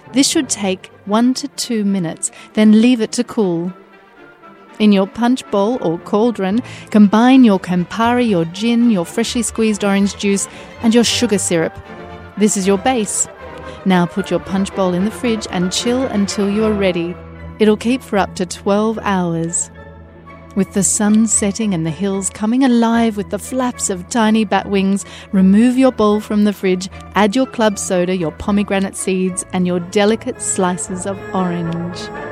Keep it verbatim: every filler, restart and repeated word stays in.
This should take one to two minutes, then leave it to cool. In your punch bowl or cauldron, combine your Campari, your gin, your freshly squeezed orange juice, and your sugar syrup. This is your base. Now put your punch bowl in the fridge and chill until you are ready. It'll keep for up to twelve hours. With the sun setting and the hills coming alive with the flaps of tiny bat wings, remove your bowl from the fridge, add your club soda, your pomegranate seeds, and your delicate slices of orange.